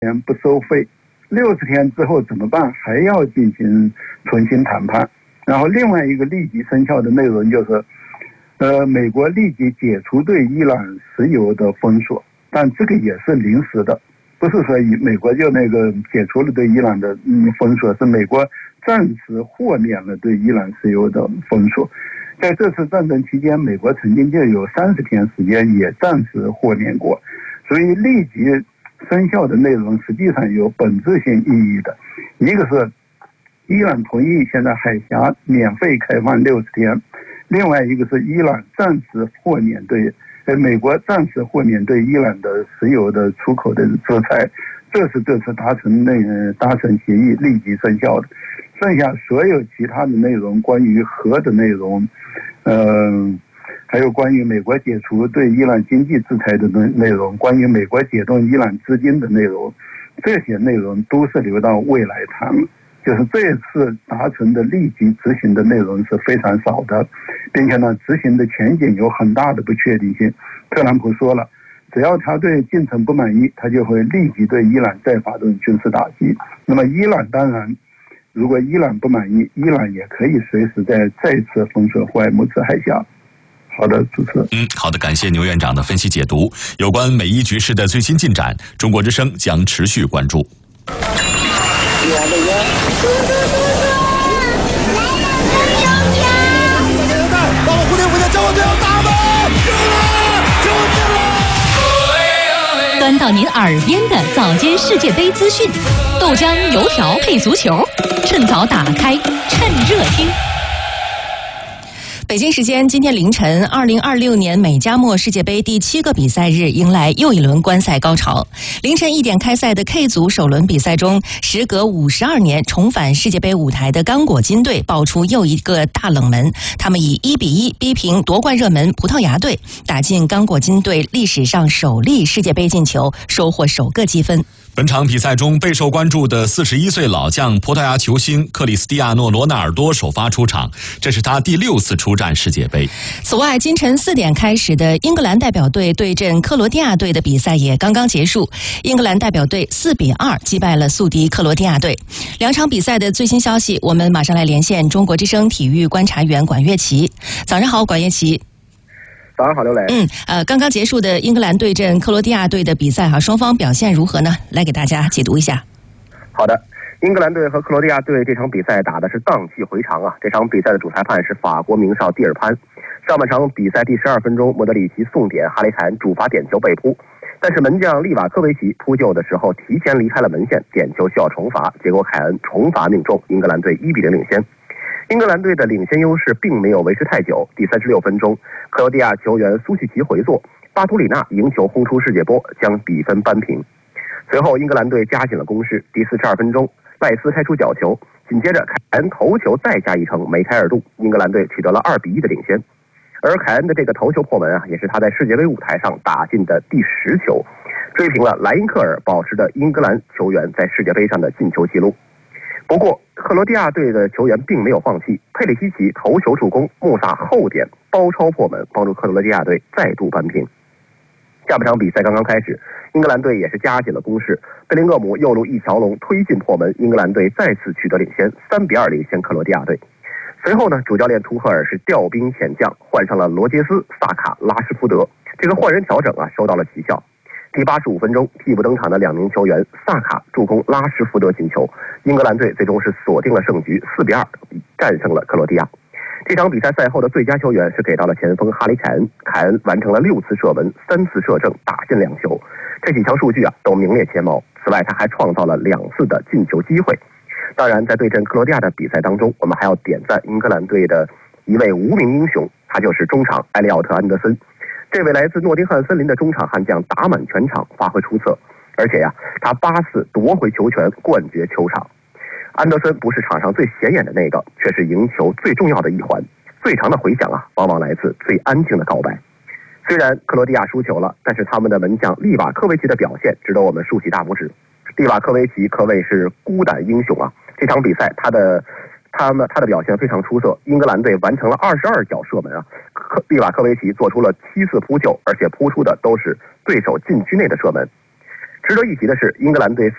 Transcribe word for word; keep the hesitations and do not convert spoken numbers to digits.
天不收费，六十天之后怎么办？还要进行重新谈判。然后另外一个立即生效的内容就是，呃，美国立即解除对伊朗石油的封锁，但这个也是临时的，不是说以美国就那个解除了对伊朗的嗯封锁，是美国暂时豁免了对伊朗石油的封锁。在这次战争期间，美国曾经就有三十天时间也暂时豁免过，所以立即生效的内容实际上有本质性意义的。一个是伊朗同意现在海峡免费开放六十天，另外一个是伊朗暂时豁免对呃美国暂时豁免对伊朗的石油的出口的制裁，这是这次达成内达成协议立即生效的。剩下所有其他的内容，关于核的内容，呃，还有关于美国解除对伊朗经济制裁的内容，关于美国解冻伊朗资金的内容，这些内容都是留到未来谈了。就是这次达成的立即执行的内容是非常少的，并且呢，执行的前景有很大的不确定性。特朗普说了，只要他对进程不满意，他就会立即对伊朗再发动军事打击。那么伊朗当然，如果伊朗不满意，伊朗也可以随时再再次封锁霍尔木兹海峡。好的，主持人。 嗯，好的，感谢牛院长的分析解读。有关美伊局势的最新进展，中国之声将持续关注。 端到您耳边的早间世界杯资讯，豆浆油条配足球，趁早打开，趁热听。北京时间今天凌晨，二零二六年美加墨世界杯第七个比赛日迎来又一轮观赛高潮。凌晨一点开赛的 K 组首轮比赛中，时隔五十二年重返世界杯舞台的刚果金队爆出又一个大冷门，他们以一比一逼平夺冠热门葡萄牙队，打进刚果金队历史上首粒世界杯进球，收获首个积分。 本场比赛中备受关注的四十一岁老将葡萄牙球星克里斯蒂亚诺·罗纳尔多首发出场，这是他第六次出战世界杯。 此外，今晨四点开始的英格兰代表队对阵克罗地亚队的比赛也刚刚结束，英格兰代表队四比二击败了宿敌克罗地亚队。两场比赛的最新消息，我们马上来连线中国之声体育观察员管乐琪。早上好，管乐琪。 早上好，刘磊。 嗯，呃，刚刚结束的英格兰对阵克罗地亚队的比赛哈，双方表现如何呢？来给大家解读一下。 好的，英格兰队和克罗地亚队这场比赛打的是荡气回肠啊！这场比赛的主裁判是法国名哨蒂尔潘。上半场比赛第十二分钟，莫德里奇送点，哈雷凯恩主罚点球被扑，但是门将利瓦科维奇扑救的时候提前离开了门线，点球需要重罚，结果凯恩重罚命中，英格兰队一比零领先。英格兰队的领先优势并没有维持太久，第三十六分钟，克罗地亚球员苏西奇回做，巴图里纳赢球轰出世界波，将比分扳平。随后英格兰队加紧了攻势，第四十二分钟，赖斯开出角球，紧接着凯恩头球再加一城，梅开二度，英格兰队取得了二比一的领先。而凯恩的这个头球破门啊，也是他在世界杯舞台上打进的第十球，追平了莱因克尔保持的英格兰球员在世界杯上的进球纪录。不过，克罗地亚队的球员并没有放弃，佩里西奇头球助攻，穆萨后点包抄破门，帮助克罗地亚队再度扳平。下半场比赛刚刚开始，英格兰队也是加紧了攻势，贝林厄姆右路一条龙推进破门，英格兰队再次取得领先，三比二领先克罗地亚队。随后呢，主教练图赫尔是调兵遣将，换上了罗杰斯、萨卡、拉什福德，这个换人调整啊收到了奇效。第八十五分钟，替补登场的两名球员萨卡助攻拉什福德进球，英格兰队最终是锁定了胜局，四比二战胜了克罗地亚。这场比赛赛后的最佳球员是给到了前锋哈里凯恩，凯恩完成了六次射门，三次射正，打进两球，这几项数据啊都名列前茅。此外，他还创造了两次的进球机会。当然，在对阵克罗地亚的比赛当中，我们还要点赞英格兰队的一位无名英雄，他就是中场埃利奥特·安德森。这位来自诺丁汉森林的中场悍将打满全场，发挥出色，而且呀、啊，他八次夺回球权，冠绝球场。安德森不是场上最显眼的那个，却是赢球最重要的一环。最长的回响啊，往往来自最安静的告白。虽然克罗地亚输球了，但是他们的门将利瓦科维奇的表现值得我们竖起大拇指。利瓦科维奇可谓是孤胆英雄啊！这场比赛他的他们他的表现非常出色，英格兰队完成了二十二脚射门啊，利瓦科维奇做出了七次扑救，而且扑出的都是对手禁区内的射门。值值得一提的是，英格兰队